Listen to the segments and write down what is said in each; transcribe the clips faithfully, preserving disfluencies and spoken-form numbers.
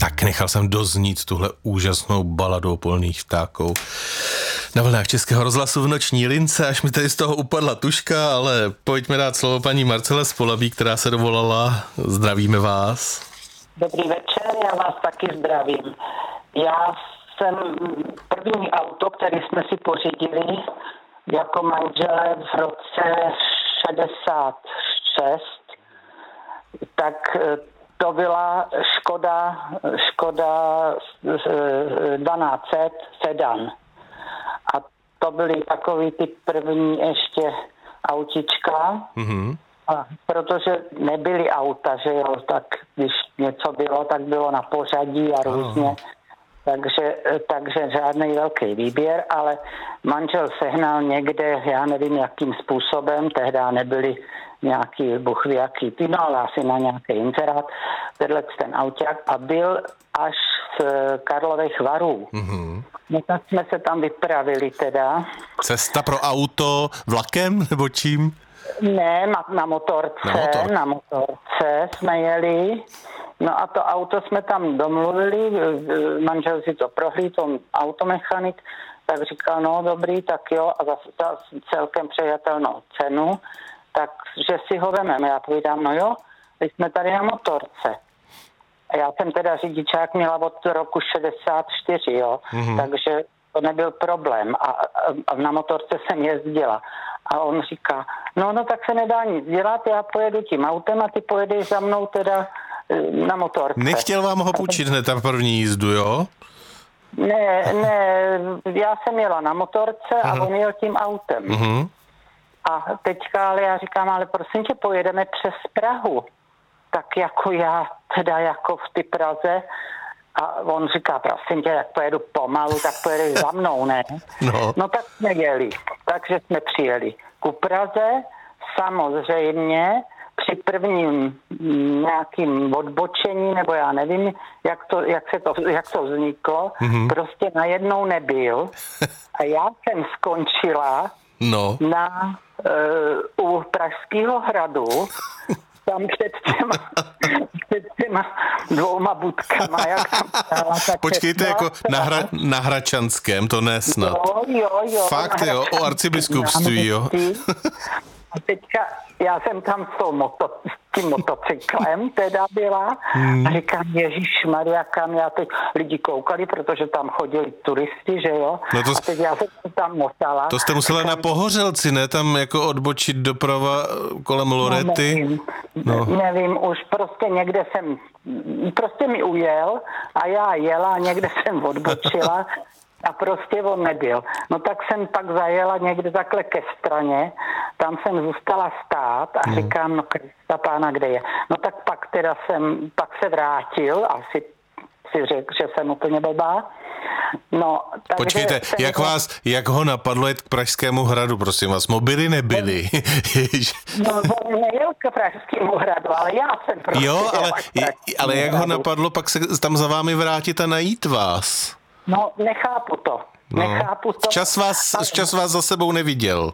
Tak nechal jsem doznít tuhle úžasnou baladu o polných vtákou na vlnách Českého rozhlasu v noční lince, až mi tady z toho upadla tuška, ale pojďme dát slovo paní Marcele Spolabí, která se dovolala. Zdravíme vás. Dobrý večer, já vás taky zdravím. Já jsem první auto, které jsme si pořídili jako manželé v roce šedesát šest, tak to byla Škoda, Škoda dvanáct set sedan. A to byly takový ty první ještě autička. Mm-hmm. A protože nebyly auta, že jo, tak když něco bylo, tak bylo na pořadí a různě. Oh. Takže, takže žádný velký výběr, ale manžel sehnal někde, já nevím jakým způsobem, tehdy nebyly nějaký buchví jaký, no ale asi na nějaký inzerát, tenhle ten auták a byl až z Karlových Varů. Mm-hmm. No tak jsme se tam vypravili teda. Cesta pro auto vlakem nebo čím? Ne, na, na motorce, na, motor. na motorce jsme jeli. No a to auto jsme tam domluvili, manžel si to prohlídl, on automechanik, tak říkal, no dobrý, tak jo, a za, za celkem přejatelnou cenu, takže si ho vememe. Já povídám, no jo, teď jsme tady na motorce. A já jsem teda řidičák měla od roku šedesát čtyři, jo, mm-hmm. takže to nebyl problém a, a, a na motorce jsem jezdila. A on říká, no, no tak se nedá nic dělat, já pojedu tím autem a ty pojedeš za mnou teda na motorce. Nechtěl vám ho půjčit hned na první jízdu, jo? Ne, ne, já jsem jela na motorce a uh-huh. on jel tím autem. Uh-huh. A teďka, ale já říkám, ale prosím tě, pojedeme přes Prahu. Tak jako já, teda jako v ty Praze. A on říká, prosím tě, jak pojedu pomalu, tak pojedeš za mnou, ne? No. no tak jsme jeli, takže jsme přijeli ku Praze, samozřejmě při prvním nějakým odbočení, nebo já nevím, jak to, jak se to, jak to vzniklo, mm-hmm. prostě najednou nebyl. A já jsem skončila no. na uh, u Pražského hradu, tam před těma, před těma dvouma budkama, jak tam stála. Počkejte, jako na, hra, na Hračanském, to ne snad. Jo, jo, jo. Fakt jo, o arcibiskupství, jo. A teďka já jsem tam s, moto, s tím motocyklem teda byla hmm. a říkám, ježišmarja, kam já teď lidi koukali, protože tam chodili turisti, že jo. No to, a teď já jsem tam motala. To jste musela na Pohořelci, ne? Tam jako odbočit doprava kolem Lorety. No, nevím, no. nevím, už prostě někde jsem, prostě mi ujel a já jela, někde jsem odbočila. A prostě on nebyl. No tak jsem pak zajela někde takhle ke straně, tam jsem zůstala stát a říkám, no Krista pána, kde je? No tak pak teda jsem, pak se vrátil, asi si řekl, že jsem úplně blbá. No, takže počkejte, jak vás, jak ho napadlo jet k Pražskému hradu, prosím vás, mobily nebyly. No, on nejel k Pražskému hradu, ale já jsem prostě... Jo, ale, ale jak ho napadlo pak se tam za vámi vrátit a najít vás? No, nechápu to. No. Nechápu to. Včas vás, včas vás za sebou neviděl.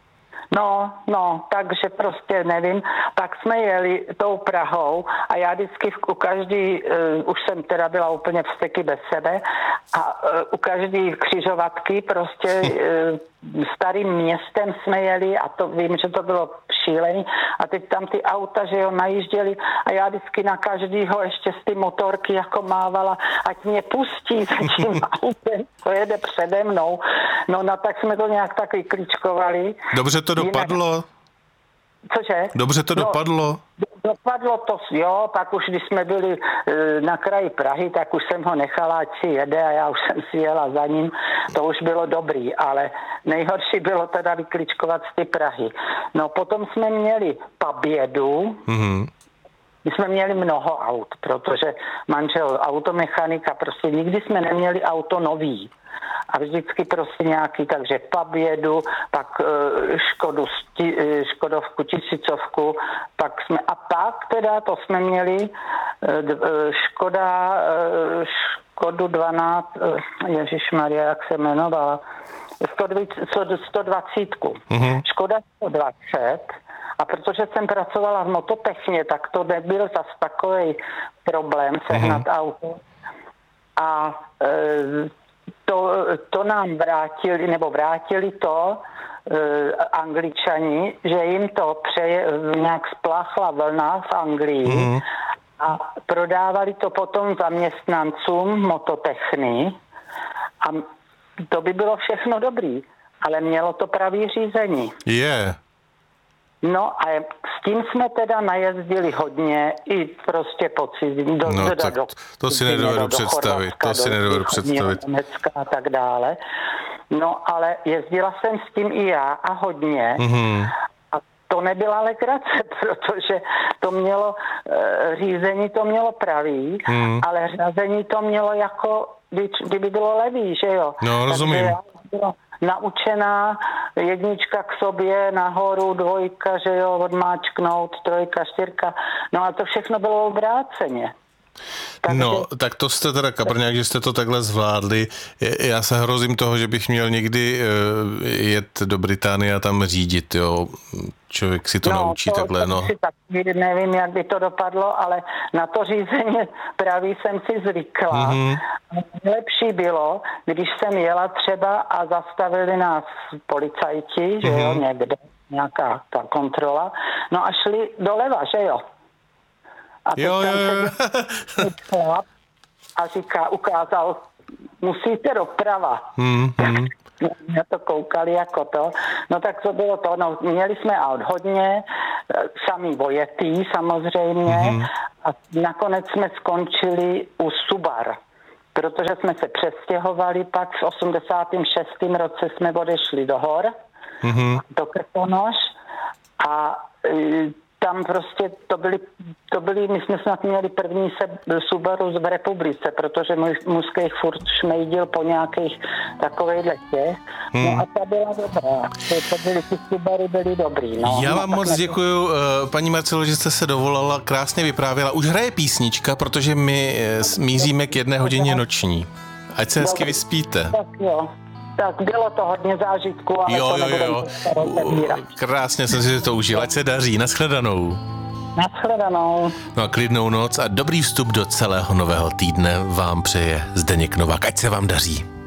No, no, takže prostě nevím. Tak jsme jeli tou Prahou a já vždycky u každý, uh, už jsem teda byla úplně vsteky bez sebe a uh, u každý křižovatky prostě uh, starým městem jsme jeli a to vím, že to bylo šílený a teď tam ty auta, že jo, najížděli a já vždycky na každýho ještě z ty motorky jako mávala, ať mě pustí za tím autem, to jede přede mnou. No, no tak jsme to nějak tak vyklíčkovali. Dobře to dopadlo? Cože? Dobře to no, dopadlo? Dopadlo to, jo, pak už když jsme byli e, na kraji Prahy, tak už jsem ho nechala, ať si jede a já už jsem si jela za ním, to už bylo dobrý, ale nejhorší bylo teda vykličkovat z ty Prahy. No potom jsme měli Pabědu, mm-hmm. My jsme měli mnoho aut, protože manžel automechanika, prostě nikdy jsme neměli auto nový. A vždycky prostě nějaký, takže Pabědu, pak uh, Škodu, sti, uh, Škodovku, tisícovku, pak jsme, a pak teda to jsme měli uh, Škoda, uh, Škodu dvanáct, uh, ježišmarja, jak se jmenovala, sto dvacet. Mm-hmm. Škoda sto dvacet. A protože jsem pracovala v mototechně, tak to nebyl zas takový problém sehnat mm-hmm. auto. a e, to, to nám vrátili, nebo vrátili to e, Angličani, že jim to přeje, nějak spláchla vlna v Anglii mm. a prodávali to potom zaměstnancům mototechny a to by bylo všechno dobrý, ale mělo to pravý řízení. Je. Yeah. No a s tím jsme teda najezdili hodně i prostě po cizím. Do, no do, tak do, to si nedovedu do představit, to si nedovedu představit. Německa a tak dále. No ale jezdila jsem s tím i já a hodně. Mm-hmm. A to nebyla legrace, protože to mělo, e, řízení to mělo pravý, mm. ale řazení to mělo jako, kdyby bylo levý, že jo. No, rozumím. Naučená, jednička k sobě, nahoru, dvojka, že jo, odmáčknout, trojka, čtyřka, no a to všechno bylo obráceně. Takže... No, tak to jste teda kabrňák, že jste to takhle zvládli. Já se hrozím toho, že bych měl někdy jet do Británie a tam řídit, jo. Člověk si to no, naučí to, takhle, no. Si tak nevím, jak by to dopadlo, ale na to řízení právě jsem si zvykla. Mm-hmm. Nejlepší bylo, když jsem jela třeba a zastavili nás policajti, mm-hmm. že jo, někde, nějaká ta kontrola, no a šli doleva, že jo. A teď jo, tam jo, se chlap a říká, ukázal, musíte doprava. Mm-hmm. Na to koukali jako to. No tak to bylo to. No, měli jsme aut hodně, sami vojetý samozřejmě mm-hmm. a nakonec jsme skončili u Subar, protože jsme se přestěhovali, pak v osmdesátém šestém roce jsme odešli do hor, mm-hmm. do Krkonoš a e, tam prostě to byly, to byly, my jsme snad měli první se Subaru v republice, protože můj mužský furt šmejdil po nějakých takových těch. Hmm. No a ta byla dobrá. To, to byly, ty Subary byly dobrý. No. Já no, vám moc ne... děkuju, paní Marcelo, že jste se dovolala, krásně vyprávěla. Už hraje písnička, protože my míříme k jedné hodině noční. Ať se hezky vyspíte. Tak jo. Tak bylo to hodně zážitku, ale jo, to jo, jo. Krásně jsem si to užil, ať se daří. Nashledanou. Nashledanou. No a klidnou noc a dobrý vstup do celého nového týdne vám přeje Zdeněk Novák. Ať se vám daří.